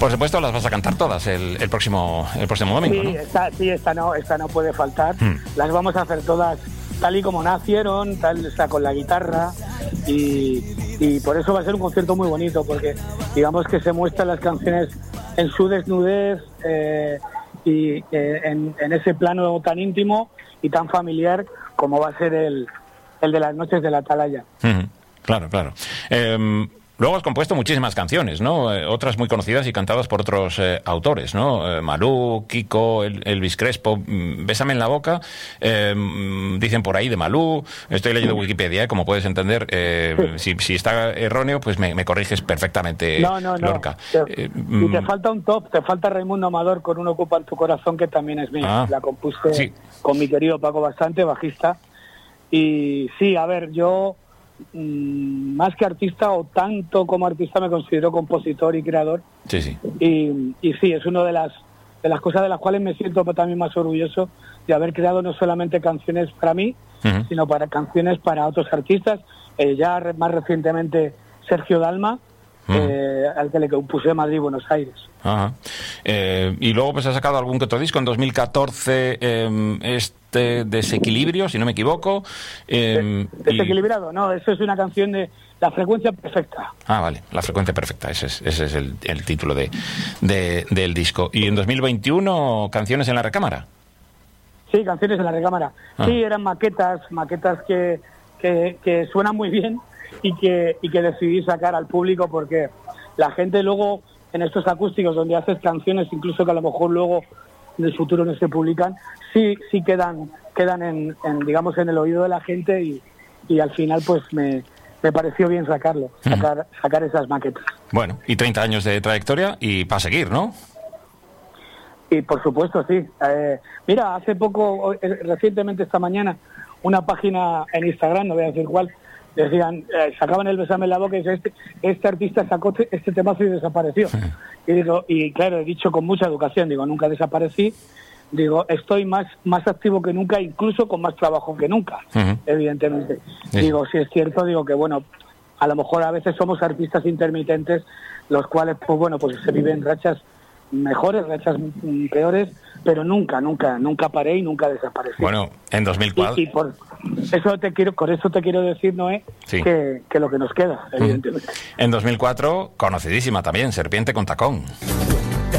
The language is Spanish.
Por supuesto, las vas a cantar todas el próximo domingo, Sí, ¿no? esta no puede faltar. Las vamos a hacer todas tal y como nacieron, con la guitarra, y por eso va a ser un concierto muy bonito, porque digamos que se muestran las canciones en su desnudez, y en ese plano tan íntimo y tan familiar como va a ser el de las noches de la Atalaya. Claro. Luego has compuesto muchísimas canciones, ¿no? Otras muy conocidas y cantadas por otros autores, ¿no? Malú, Kiko, Elvis Crespo, Bésame en la boca, dicen por ahí de Malú. Estoy leyendo Wikipedia, como puedes entender. Si está erróneo, pues me corriges perfectamente, No. Lorca. Y te falta un top, te falta Raimundo Amador con Un ocupa en tu corazón, que también es mía. La compuse con mi querido Paco Bastante, bajista. Y sí, a ver, yo... más que artista, o tanto como artista, me considero compositor y creador. Sí. Y sí, es una de las cosas de las cuales me siento también más orgulloso, de haber creado no solamente canciones para mí, sino para canciones para otros artistas. Ya más recientemente Sergio Dalma, al que le compuse Madrid y Buenos Aires. Y luego pues ha sacado algún que otro disco. En 2014 Desequilibrio, si no me equivoco. Desequilibrado, no, eso es una canción de La frecuencia perfecta. Vale, La frecuencia perfecta, ese es el título del disco. Y en 2021, Canciones en la recámara. Sí, Canciones en la recámara. Sí, eran maquetas que suenan muy bien y que decidí sacar al público, porque la gente luego en estos acústicos donde haces canciones, incluso que a lo mejor luego en el futuro no se publican, sí quedan en digamos en el oído de la gente, y al final pues me pareció bien sacar esas maquetas. Bueno, y 30 años de trayectoria y para seguir, ¿no? Y por supuesto, sí. Mira, hace poco, recientemente esta mañana, una página en Instagram, no voy a decir cuál, decían, sacaban el Bésame en la boca y dice, este artista sacó este temazo y desapareció. Y claro, he dicho con mucha educación, digo, nunca desaparecí, digo, estoy más activo que nunca, incluso con más trabajo que nunca, evidentemente. Digo, si es cierto, digo que bueno, a lo mejor a veces somos artistas intermitentes, los cuales, pues bueno, pues se viven rachas mejores, rachas peores, pero nunca paré y nunca desaparecí. Bueno, en 2004... Y por eso te quiero decir, Noé, que lo que nos queda, evidentemente. En 2004, conocidísima también, Serpiente con tacón.